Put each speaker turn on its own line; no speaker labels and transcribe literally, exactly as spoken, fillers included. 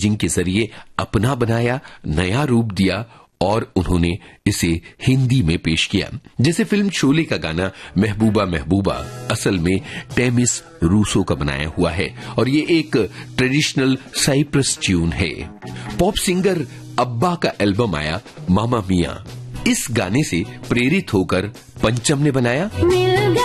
Imaging के जरिए अपना बनाया, नया रूप दिया और उन्होंने इसे हिंदी में पेश किया। जैसे फिल्म शोले का गाना महबूबा महबूबा असल में टेमिस रूसो का बनाया हुआ है और ये एक ट्रेडिशनल साइप्रस ट्यून है। पॉप सिंगर अब्बा का एल्बम आया मामा मिया, इस गाने से प्रेरित होकर पंचम ने बनाया